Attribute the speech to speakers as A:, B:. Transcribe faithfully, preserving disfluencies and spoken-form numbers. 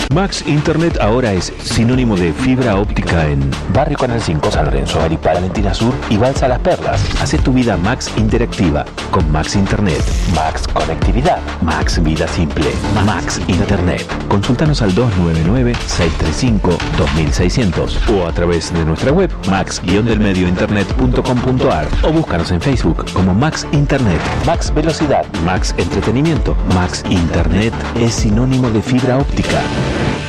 A: Max Internet ahora es sinónimo de fibra óptica en
B: Barrio Canal cinco, San Lorenzo, Aripá, Valentina Sur y Balsa Las Perlas.
A: Hace tu vida Max interactiva con Max Internet.
B: Max Conectividad.
A: Max Vida Simple. Max Internet. Consultanos al dos nueve nueve, seis tres cinco, dos seis cero cero o a través de nuestra web max guion del medio internet punto com punto ar o búscanos en Facebook como Max Internet.
B: Max Velocidad.
A: Max Entretenimiento. Max Internet es sinónimo de fibra óptica.